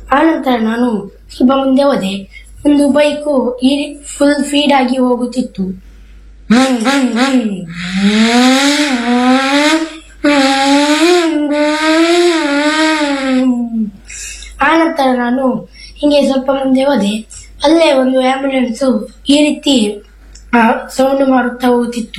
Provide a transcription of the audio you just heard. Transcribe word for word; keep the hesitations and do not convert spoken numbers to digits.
ಆನಂತರ ನಾನು ಸ್ವಲ್ಪ ಮುಂದೆ ಹೋದೆ. ಒಂದು ಬೈಕು ಈ ಫುಲ್ ಸ್ಪೀಡ್ ಆಗಿ ಹೋಗುತ್ತಿತ್ತು. ಆನಂತರ ನಾನು ಹಿಂಗೆ ಸ್ವಲ್ಪ ಮುಂದೆ ಹೋದೆ. ಅಲ್ಲೇ ಒಂದು ಆಂಬ್ಯುಲೆನ್ಸ್ ಈ ರೀತಿ ಸೌಂಡ್ ಮಾಡುತ್ತಾ ಹೋಗುತ್ತಿತ್ತು.